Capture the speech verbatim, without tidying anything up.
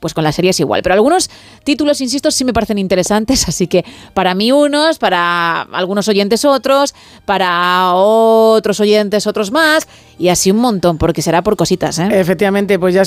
pues con las series igual. Pero algunos títulos, insisto, sí me parecen interesantes, así que para mí unos, para algunos oyentes otros, para otros oyentes otros más, y así un montón, porque será por cositas, ¿eh? Efectivamente, pues ya